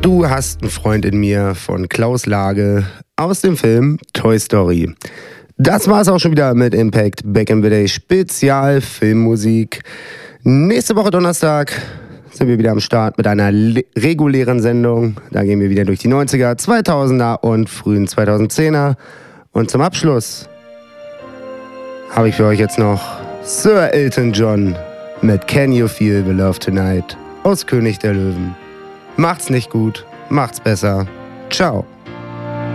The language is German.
Du hast einen Freund in mir von Klaus Lage aus dem Film Toy Story. Das war's auch schon wieder mit Impact Back in the Day Spezial Filmmusik. Nächste Woche Donnerstag sind wir wieder am Start mit einer regulären Sendung. Da gehen wir wieder durch die 90er, 2000er und frühen 2010er. Und zum Abschluss habe ich für euch jetzt noch Sir Elton John mit Can You Feel the Love Tonight aus König der Löwen. Macht's nicht gut, macht's besser. Ciao.